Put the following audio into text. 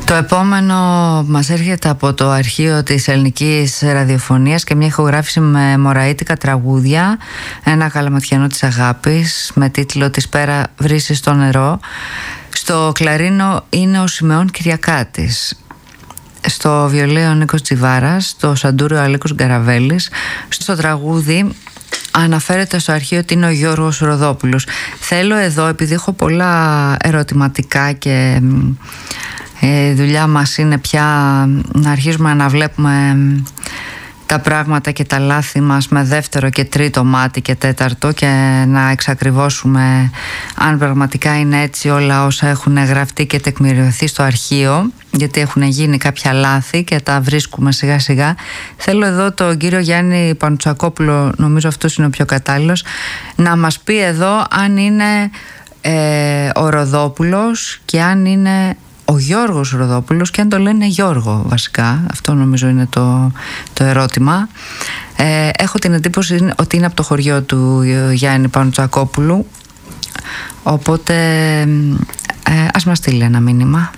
Το επόμενο μας έρχεται από το αρχείο της ελληνικής ραδιοφωνίας και μια ηχογράφηση με μωραΐτικα τραγούδια, ένα καλαματιανό της αγάπης με τίτλο «Της πέρα βρύσει στο νερό». Στο κλαρίνο είναι ο Σιμεών Κυριακάτης, στο βιολί ο Νίκος Τσιβάρας, στο σαντούριο ο Αλίκος Γκαραβέλης. Στο τραγούδι αναφέρεται στο αρχείο ότι είναι ο Γιώργος Ροδόπουλος. Θέλω εδώ, επειδή έχω πολλά ερωτηματικά και η δουλειά μας είναι πια να αρχίσουμε να βλέπουμε τα πράγματα και τα λάθη μας με δεύτερο και τρίτο μάτι και τέταρτο και να εξακριβώσουμε αν πραγματικά είναι έτσι όλα όσα έχουν γραφτεί και τεκμηριωθεί στο αρχείο, γιατί έχουν γίνει κάποια λάθη και τα βρίσκουμε σιγά σιγά. Θέλω εδώ τον κύριο Γιάννη Πανουτσακόπουλο, νομίζω αυτός είναι ο πιο κατάλληλος, να μας πει εδώ αν είναι ο Ροδόπουλος και αν είναι ο Γιώργος Ροδόπουλος και αν το λένε Γιώργο βασικά. Αυτό νομίζω είναι το ερώτημα. Έχω την εντύπωση ότι είναι από το χωριό του Γιάννη Πανουτσακόπουλου, οπότε ας μας στείλει ένα μήνυμα.